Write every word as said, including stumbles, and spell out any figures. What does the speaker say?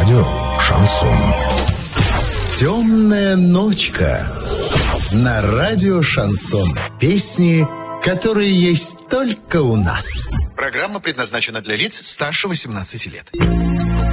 радио «Шансон». «Темная ночка» на радио «Шансон». Песни, которые есть только у нас. Программа предназначена для лиц старше восемнадцати лет.